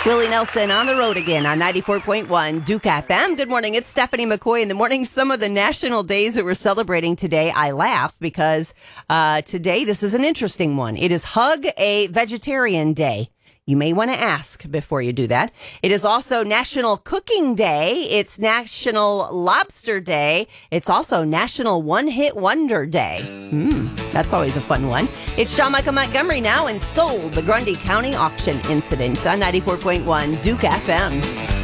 Willie Nelson on the road again on 94.1 Duke FM. Good morning. It's Stephanie McCoy in the morning. Some of the national days that we're celebrating today, I laugh because today this is an interesting one. It is Hug a Vegetarian Day. You may want to ask before you do that. It is also National Cooking Day. It's National Lobster Day. It's also National One-Hit Wonder Day. That's always a fun one. It's John Michael Montgomery now and Sold, the Grundy County auction incident on 94.1 Duke FM.